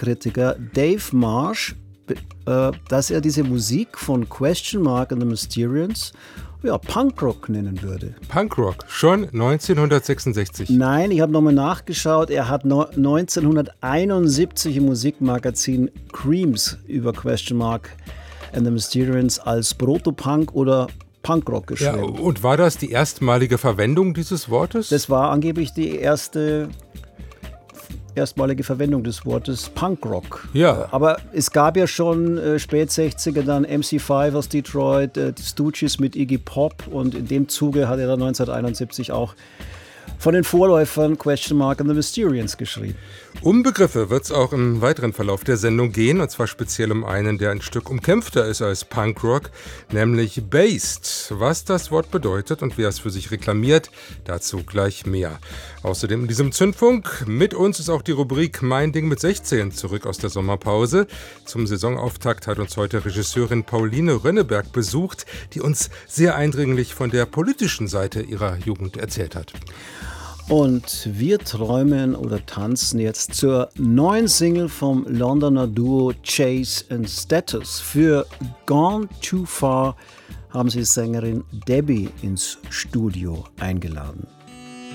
Musikkritiker Dave Marsh, dass er diese Musik von Question Mark and the Mysterians Punkrock nennen würde. Punkrock, schon 1966? Nein, ich habe nochmal nachgeschaut. Er hat 1971 im Musikmagazin Creams über Question Mark and the Mysterians als Protopunk oder Punkrock geschrieben. Ja, und war das die erstmalige Verwendung dieses Wortes? Das war angeblich die erstmalige Verwendung des Wortes Punkrock. Ja. Aber es gab ja schon spät 60er dann MC5 aus Detroit, die Stooges mit Iggy Pop, und in dem Zuge hat er dann 1971 auch von den Vorläufern Question Mark and the Mysterians geschrieben. Um Begriffe wird es auch im weiteren Verlauf der Sendung gehen, und zwar speziell um einen, der ein Stück umkämpfter ist als Punkrock, nämlich Based. Was das Wort bedeutet und wer es für sich reklamiert, dazu gleich mehr. Außerdem in diesem Zündfunk mit uns ist auch die Rubrik Mein Ding mit 16 zurück aus der Sommerpause. Zum Saisonauftakt hat uns heute Regisseurin Pauline Rönneberg besucht, die uns sehr eindringlich von der politischen Seite ihrer Jugend erzählt hat. Und wir träumen oder tanzen jetzt zur neuen Single vom Londoner Duo Chase and Status. Für Gone Too Far haben sie Sängerin Debbie ins Studio eingeladen.